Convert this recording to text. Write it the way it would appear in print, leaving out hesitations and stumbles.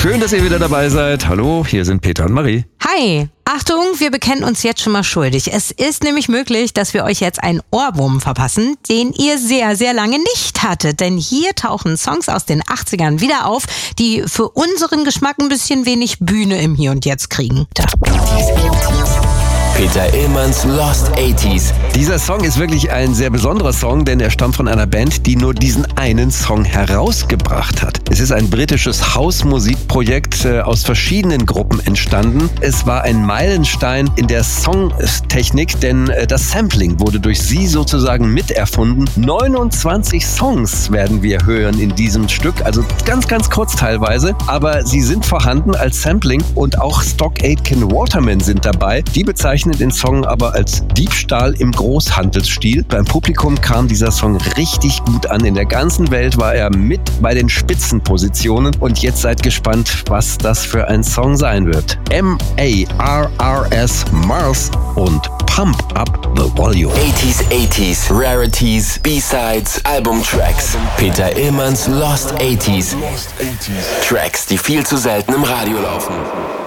Schön, dass ihr wieder dabei seid. Hallo, hier sind Peter und Marie. Hi! Achtung, wir bekennen uns jetzt schon mal schuldig. Es ist nämlich möglich, dass wir euch jetzt einen Ohrwurm verpassen, den ihr sehr, sehr lange nicht hattet. Denn hier tauchen Songs aus den 80ern wieder auf, die für unseren Geschmack ein bisschen wenig Bühne im Hier und Jetzt kriegen. Peter Illmanns Lost 80s. Dieser Song ist wirklich ein sehr besonderer Song, denn er stammt von einer Band, die nur diesen einen Song herausgebracht hat. Es ist ein britisches Hausmusikprojekt aus verschiedenen Gruppen entstanden. Es war ein Meilenstein in der Songtechnik, denn das Sampling wurde durch sie sozusagen miterfunden. 29 Songs werden wir hören in diesem Stück, also ganz, ganz kurz teilweise, aber sie sind vorhanden als Sampling und auch Stock Aitken Waterman sind dabei. Die bezeichnen den Song aber als Diebstahl im Großhandelsstil. Beim Publikum kam dieser Song richtig gut an. In der ganzen Welt war er mit bei den Spitzenpositionen und jetzt seid gespannt, was das für ein Song sein wird. M.A.R.R.S. Mars und Pump Up the Volume. 80s, Rarities, B-Sides, Albumtracks. Peter Illmanns Lost 80s. Tracks, die viel zu selten im Radio laufen.